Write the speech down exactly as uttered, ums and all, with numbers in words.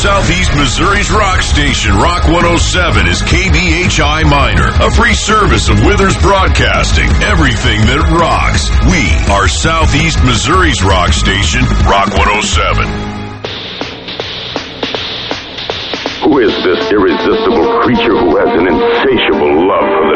Southeast Missouri's rock station, Rock one oh seven, is K B H I Minor, a free service of Withers Broadcasting. Everything that rocks. We are Southeast Missouri's rock station, Rock one oh seven. Who is this irresistible creature who has an insatiable love for the